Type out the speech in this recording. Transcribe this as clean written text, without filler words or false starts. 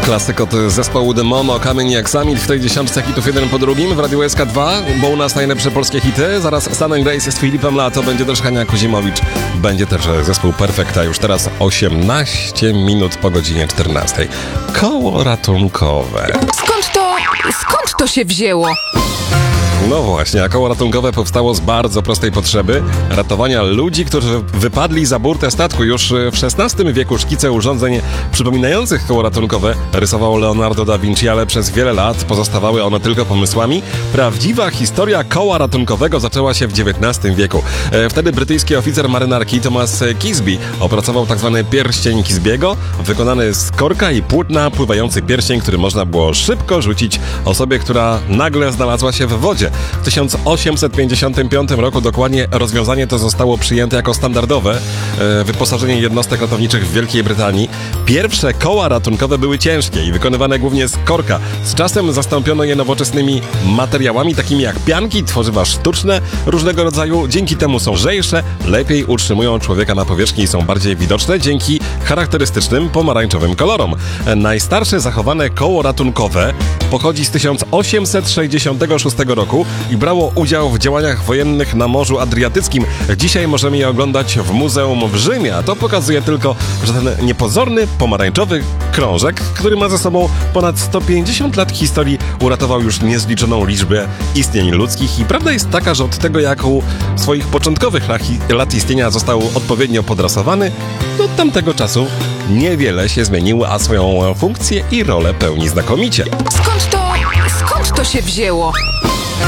Klasyk od zespołu The Momo, Kamień jak Summit w tej dziesiątce hitów jeden po drugim w Radiu SK2, bo u nas najlepsze polskie hity. Zaraz Sun & Grace z Filipem Lato, będzie też Hania Kuzimowicz, będzie też zespół Perfekta. Już teraz 18 minut po godzinie 14. Koło ratunkowe. Skąd to się wzięło? No właśnie, a koło ratunkowe powstało z bardzo prostej potrzeby ratowania ludzi, którzy wypadli za burtę statku. Już w XVI wieku szkice urządzeń przypominających koło ratunkowe rysował Leonardo da Vinci, ale przez wiele lat pozostawały one tylko pomysłami. Prawdziwa historia koła ratunkowego zaczęła się w XIX wieku. Wtedy brytyjski oficer marynarki Thomas Kisby opracował tzw. pierścień Kisbiego, wykonany z korka i płótna, pływający pierścień, który można było szybko rzucić osobie, która nagle znalazła się w wodzie. W 1855 roku dokładnie rozwiązanie to zostało przyjęte jako standardowe wyposażenie jednostek ratowniczych w Wielkiej Brytanii. Pierwsze koła ratunkowe były ciężkie i wykonywane głównie z korka. Z czasem zastąpiono je nowoczesnymi materiałami, takimi jak pianki, tworzywa sztuczne różnego rodzaju. Dzięki temu są lżejsze, lepiej utrzymują człowieka na powierzchni i są bardziej widoczne dzięki charakterystycznym pomarańczowym kolorom. Najstarsze zachowane koło ratunkowe pochodzi z 1866 roku i brało udział w działaniach wojennych na Morzu Adriatyckim. Dzisiaj możemy je oglądać w muzeum w Rzymie, a to pokazuje tylko, że ten niepozorny, pomarańczowy krążek, który ma ze sobą ponad 150 lat historii, uratował już niezliczoną liczbę istnień ludzkich i prawda jest taka, że od tego, jak u swoich początkowych lat istnienia został odpowiednio podrasowany, do tamtego czasu niewiele się zmieniło, a swoją funkcję i rolę pełni znakomicie. Skąd to się wzięło?